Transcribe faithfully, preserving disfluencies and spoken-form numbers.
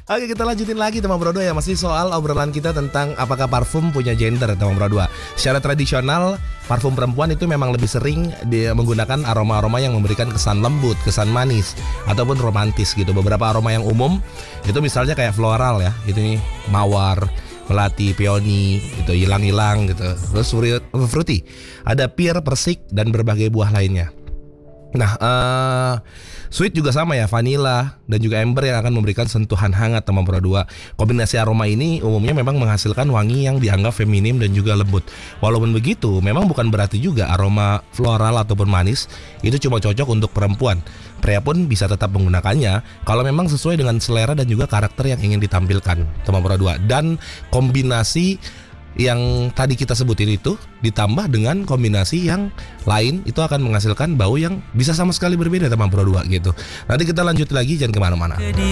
Oke, kita lanjutin lagi teman Bro dua ya. Masih soal obrolan kita tentang apakah parfum punya gender teman Bro dua. Secara tradisional, parfum perempuan itu memang lebih sering dia menggunakan aroma-aroma yang memberikan kesan lembut, kesan manis, ataupun romantis gitu. Beberapa aroma yang umum itu misalnya kayak floral ya, itu nih mawar, melati, peony, itu hilang-hilang gitu. Terus fruity, ada pear, persik, dan berbagai buah lainnya. Nah, uh, sweet juga sama ya, vanilla dan juga amber yang akan memberikan sentuhan hangat teman Pro dua. Kombinasi aroma ini umumnya memang menghasilkan wangi yang dianggap feminim dan juga lembut. Walaupun begitu, memang bukan berarti juga aroma floral ataupun manis itu cuma cocok untuk perempuan. Pria pun bisa tetap menggunakannya kalau memang sesuai dengan selera dan juga karakter yang ingin ditampilkan teman Pro dua. Dan kombinasi yang tadi kita sebutin itu ditambah dengan kombinasi yang lain itu akan menghasilkan bau yang bisa sama sekali berbeda teman Pro dua gitu. Nanti kita lanjut lagi, jangan kemana-mana.